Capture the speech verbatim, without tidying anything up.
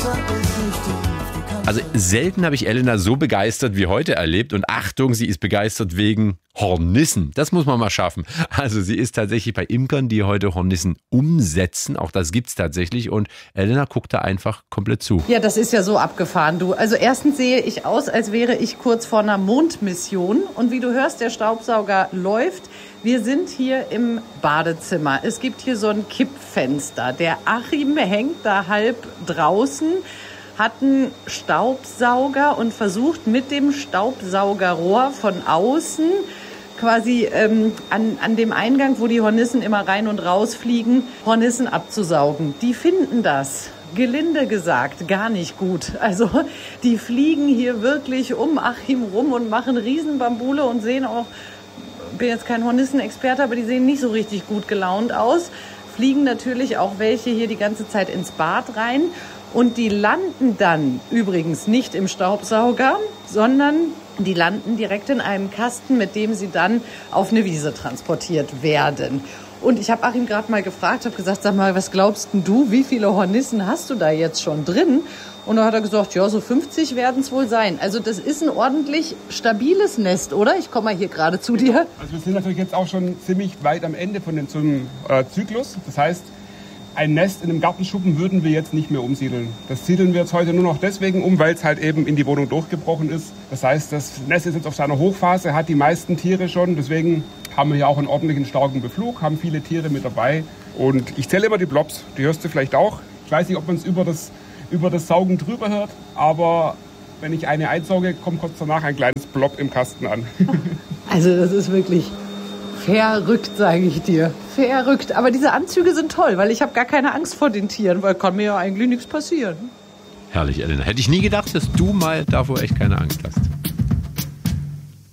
Also selten habe ich Elena so begeistert wie heute erlebt. Und Achtung, sie ist begeistert wegen Hornissen. Das muss man mal schaffen. Also sie ist tatsächlich bei Imkern, die heute Hornissen umsetzen. Auch das gibt's tatsächlich. Und Elena guckt da einfach komplett zu. Ja, das ist ja so abgefahren, du. Also erstens sehe ich aus, als wäre ich kurz vor einer Mondmission. Und wie du hörst, der Staubsauger läuft. Wir sind hier im Badezimmer. Es gibt hier so ein Kippfenster. Der Achim hängt da halb draußen, hat einen Staubsauger und versucht mit dem Staubsaugerrohr von außen quasi ähm, an, an dem Eingang, wo die Hornissen immer rein und raus fliegen, Hornissen abzusaugen. Die finden das, gelinde gesagt, gar nicht gut. Also die fliegen hier wirklich um Achim rum und machen Riesenbambule und sehen auch, ich bin jetzt kein Hornissenexperte, aber die sehen nicht so richtig gut gelaunt aus. Fliegen natürlich auch welche hier die ganze Zeit ins Bad rein. Und die landen dann übrigens nicht im Staubsauger, sondern die landen direkt in einem Kasten, mit dem sie dann auf eine Wiese transportiert werden. Und ich habe Achim gerade mal gefragt, habe gesagt, sag mal, was glaubst denn du, wie viele Hornissen hast du da jetzt schon drin? Und dann hat er gesagt, ja, so fünfzig werden es wohl sein. Also das ist ein ordentlich stabiles Nest, oder? Ich komme mal hier gerade zu dir. Also wir sind natürlich jetzt auch schon ziemlich weit am Ende von dem zum, äh, Zyklus. Das heißt, ein Nest in einem Gartenschuppen würden wir jetzt nicht mehr umsiedeln. Das siedeln wir jetzt heute nur noch deswegen um, weil es halt eben in die Wohnung durchgebrochen ist. Das heißt, das Nest ist jetzt auf seiner Hochphase, hat die meisten Tiere schon. Deswegen haben wir hier auch einen ordentlichen, starken Beflug, haben viele Tiere mit dabei. Und ich zähle immer die Blobs, die hörst du vielleicht auch. Ich weiß nicht, ob man es über das, über das Saugen drüber hört, aber wenn ich eine einsauge, kommt kurz danach ein kleines Blob im Kasten an. Also das ist wirklich verrückt, sage ich dir. Verrückt. Aber diese Anzüge sind toll, weil ich habe gar keine Angst vor den Tieren, weil kann mir ja eigentlich nichts passieren. Herrlich, Elena. Hätte ich nie gedacht, dass du mal davor echt keine Angst hast.